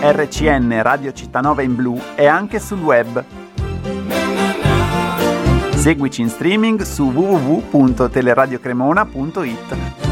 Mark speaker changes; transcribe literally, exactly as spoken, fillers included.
Speaker 1: R C N Radio Città in Blu è anche sul web. Seguici in streaming su w w w punto teleradiocremona punto it.